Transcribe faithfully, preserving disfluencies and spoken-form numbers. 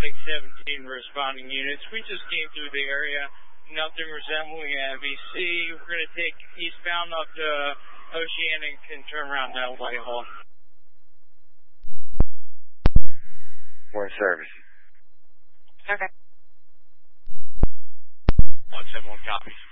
six seventeen responding units. We just came through the area. Nothing resembling an M E C. We're going to take eastbound up to Oceanic and turn around down Whitehall. More service. Okay. one seven one copies.